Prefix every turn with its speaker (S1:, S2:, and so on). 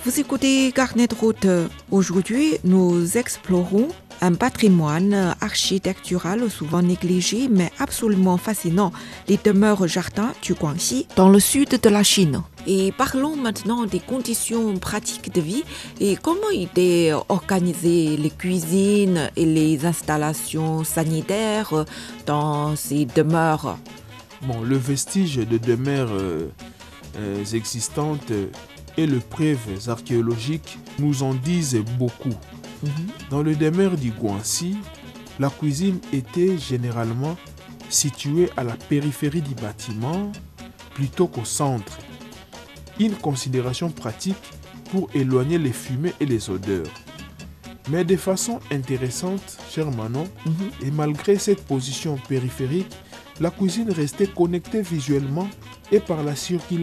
S1: Vous écoutez Carnet de route. Aujourd'hui, nous explorons un patrimoine architectural souvent négligé mais absolument fascinant, les demeures jardins du Guangxi, dans le sud de la Chine. Et parlons maintenant des conditions pratiques de vie et comment étaient organisées les cuisines et les installations sanitaires dans ces demeures.
S2: Bon, le vestige de demeures existantes et les preuves archéologiques nous en disent beaucoup. Dans le demeure du Guangxi, la cuisine était généralement située à la périphérie du bâtiment plutôt qu'au centre. Une considération pratique pour éloigner les fumées et les odeurs. Mais de façon intéressante, cher Manon, et malgré cette position périphérique, la cuisine restait connectée visuellement et par la circulation